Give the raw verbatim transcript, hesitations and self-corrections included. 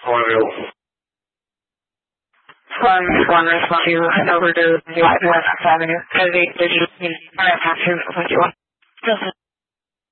Oil. One one response to head over to the West Avenue. Heavy digit. Alright, after what you want.